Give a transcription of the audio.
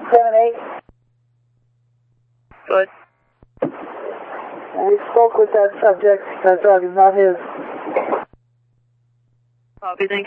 7-8. Good. I spoke with that subject. That dog is not his. Copy, thank you.